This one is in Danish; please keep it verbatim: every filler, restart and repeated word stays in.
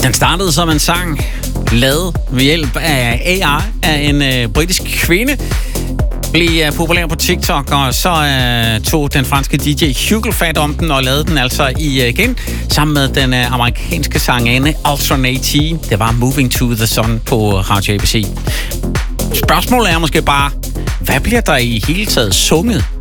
Den startede som en sang, lavet ved hjælp af A I af en øh, britisk kvinde. Blev øh, populær på TikTok, og så øh, tog den franske D J Hugo fat om den og lavede den altså i, øh, igen sammen med den øh, amerikanske sangerinde Alternate. Det var Moving to the Sun på Radio A B C. Spørgsmålet er måske bare, hvad bliver der i hele taget sunget